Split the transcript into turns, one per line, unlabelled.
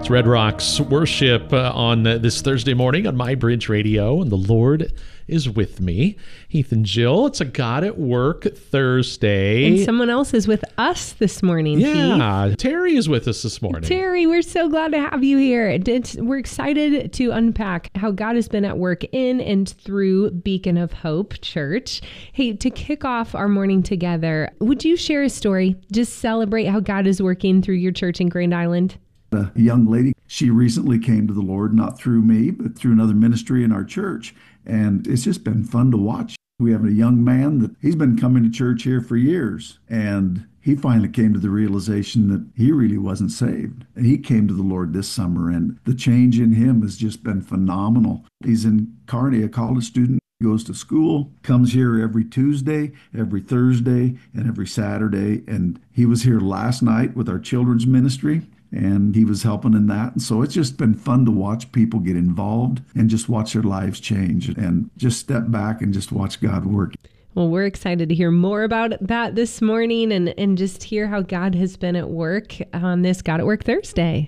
It's Red Rocks worship on this Thursday morning on My Bridge Radio, and the Lord is with me. Heath and Jill, it's a God at Work Thursday.
And someone else is with us this morning,
Yeah,
Heath.
Terry is with us this morning.
Terry, we're so glad to have you here. We're excited to unpack how God has been at work in and through Beacon of Hope Church. Hey, to kick off our morning together, would you share a story? Just celebrate how God is working through your church in Grand Island.
A young lady, she recently came to the Lord, not through me, but through another ministry in our church. And it's just been fun to watch. We have a young man that he's been coming to church here for years. And he finally came to the realization that he really wasn't saved. And he came to the Lord this summer, and the change in him has just been phenomenal. He's in Kearney, a college student. Goes to school, comes here every Tuesday, every Thursday, and every Saturday. And he was here last night with our children's ministry, and he was helping in that. And so it's just been fun to watch people get involved and just watch their lives change and just step back and just watch God work.
Well, we're excited to hear more about that this morning and just hear how God has been at work on this God at Work Thursday.